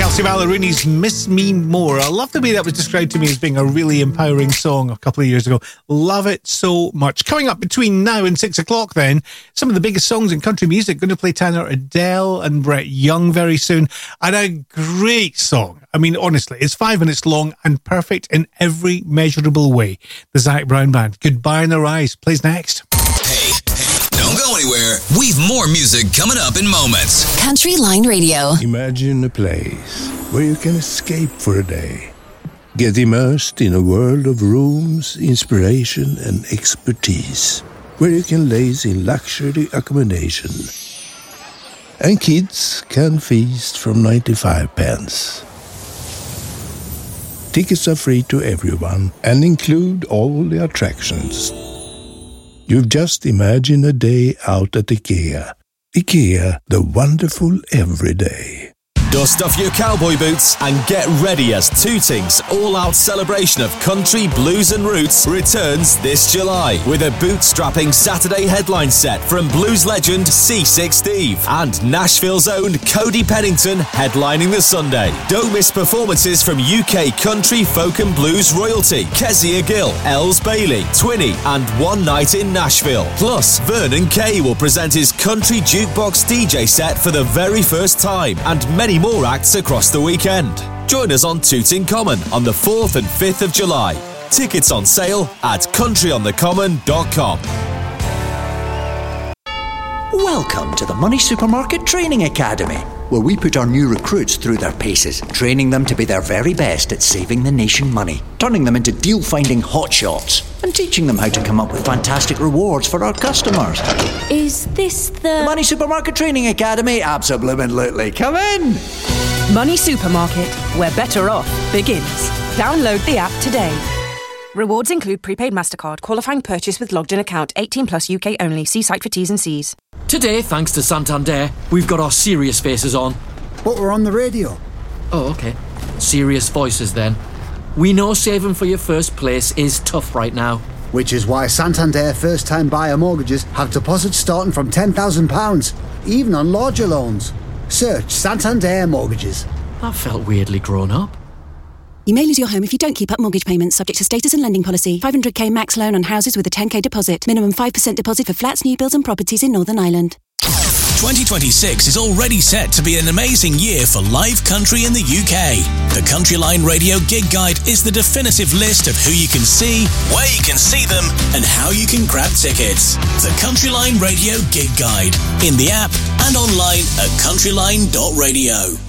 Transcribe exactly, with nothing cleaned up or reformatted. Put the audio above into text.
Kelsey Ballerini's Miss Me More. I love the way that was described to me as being a really empowering song a couple of years ago. Love it so much. Coming up between now and six o'clock then, some of the biggest songs in country music. Going to play Tanner Adele and Brett Young very soon. And a great song. I mean, honestly, it's five minutes long and perfect in every measurable way. The Zac Brown Band, Goodbye in Their Eyes, plays next. Hey, hey, don't go anywhere. We've more music coming up in moments. Country Line Radio. Imagine a place where you can escape for a day. Get immersed in a world of rooms, inspiration and expertise. Where you can laze in luxury accommodation. And kids can feast from ninety-five pence. Tickets are free to everyone and include all the attractions. You've just imagined a day out at IKEA. IKEA, the wonderful everyday. Dust off your cowboy boots and get ready as Tooting's all-out celebration of country, blues and roots returns this July with a bootstrapping Saturday headline set from blues legend C six Steve and Nashville's own Cody Pennington headlining the Sunday. Don't miss performances from U K country, folk and blues royalty Kezia Gill, Els Bailey, Twinny and One Night in Nashville. Plus, Vernon Kay will present his country jukebox D J set for the very first time and many more acts across the weekend. Join us on Tooting Common on the fourth and fifth of July. Tickets on sale at country on the common dot com. Welcome to the Money Supermarket Training Academy, where we put our new recruits through their paces, training them to be their very best at saving the nation money, turning them into deal-finding hotshots, and teaching them how to come up with fantastic rewards for our customers. Is this the... the Money Supermarket Training Academy? Absolutely. Come in! Money Supermarket, where better off begins. Download the app today. Rewards include prepaid MasterCard, qualifying purchase with logged in account, eighteen plus U K only. See site for T's and C's. Today, thanks to Santander, we've got our serious faces on. But we're on the radio. Oh, okay. Serious voices then. We know saving for your first place is tough right now. Which is why Santander first-time buyer mortgages have deposits starting from ten thousand pounds, even on larger loans. Search Santander Mortgages. That felt weirdly grown up. You may lose your home if you don't keep up mortgage payments, subject to status and lending policy. five hundred k max loan on houses with a ten k deposit. Minimum five percent deposit for flats, new builds and properties in Northern Ireland. twenty twenty-six is already set to be an amazing year for live country in the U K. The Country Line Radio Gig Guide is the definitive list of who you can see, where you can see them, and how you can grab tickets. The Country Line Radio Gig Guide, in the app and online at countryline dot radio.